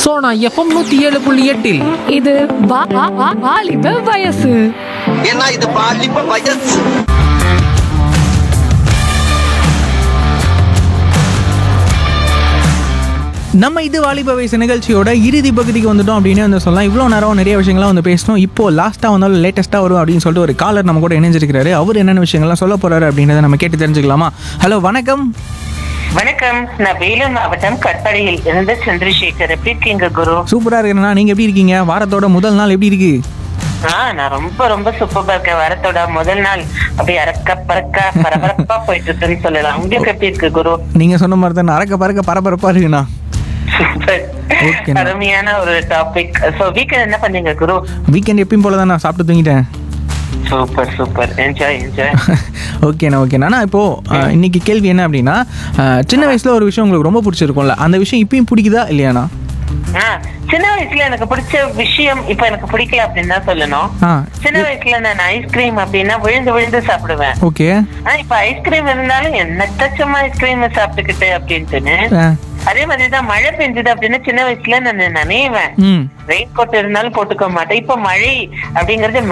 Sona FM 107.8 இது வாலிப வயசு. ஏன்னா இது பாலிப்ப வயசு. நம்ம இது வாலிப வயசு நிகழ்ச்சியோட இறுதி பகுதிக்கு வந்துட்டோம் அப்படின்னு வந்து சொல்லலாம். இவ்வளோ நேரம் நிறைய விஷயங்கள்லாம் வந்து பேசணும். இப்போ லாஸ்ட்டாக வந்தாலும் லேட்டஸ்ட்டாக வரும் அப்படின்னு சொல்லிட்டு ஒரு காலர் நம்ம கூட இணைஞ்சிருக்கிறாரு. அவர் என்னென்ன விஷயங்கள்லாம் சொல்ல போறாரு அப்படின்றத நம்ம கேட்டு தெரிஞ்சுக்கலாமா? ஹலோ, வணக்கம். வணக்கம். நான் வேலூர் மாவட்டம் கட்பாடியில் இருந்து சந்திரசேகர். எப்படி இருக்கீங்க குரு? சூப்பராக இருக்கிறேண்ணா. நீங்கள் எப்படி இருக்கீங்க? வாரத்தோட முதல் நாள் எப்படி இருக்கு? நான் ரொம்ப ரொம்ப சூப்பரா இருக்கேன். வாரத்தோட முதல் நாள் அப்படியே அறக்க பறக்க பரபரப்பா போயிட்டு இருக்குன்னு சொல்லலாம். உங்களுக்கு எப்படி இருக்கு குரு? நீங்கள் சொன்ன மாதிரி தான் அறக்க பறக்க பரபரப்பாக இருக்குண்ணா. சூப்பர். Okay. அருமையான ஒரு டாபிக். சோ வீக்கெண்ட் என்ன பண்ணீங்க குரு? வீக்கெண்ட் எப்பயும் போல தான் நான் சாப்பிட்டு தூங்கிட்டேன். Super super. என்ஜாய். ஓகேண்ணா. ஆனால் இப்போது இன்னைக்கு கேள்வி என்ன அப்படின்னா, சின்ன வயசில் ஒரு விஷயம் உங்களுக்கு ரொம்ப பிடிச்சிருக்கும்ல, அந்த விஷயம் இப்பயும் பிடிக்குதா இல்லையாண்ணா? சின்ன வயசுல எனக்கு பிடிச்ச விஷயம் இப்ப எனக்கு பிடிக்கல அப்படின்னு தான் சொல்லணும். சின்ன வயசுல நான் ஐஸ்கிரீம் அப்படின்னா விழுந்து விழுந்து சாப்பிடுவேன். ஓகே. இப்ப ஐஸ்கிரீம் இருந்தாலும் என்னத்தச்சமா ஐஸ்கிரீம் சாப்பிட்டுக்கிட்டு அப்படின்ட்டுன்னு. அதே மாதிரிதான் மழை பெஞ்சது அப்படின்னா சின்ன வயசுல நான் நினைவேன் ரெயின் கோட் இருந்தாலும் போட்டுக்க மாட்டேன். இப்ப மழை அப்படிங்கறது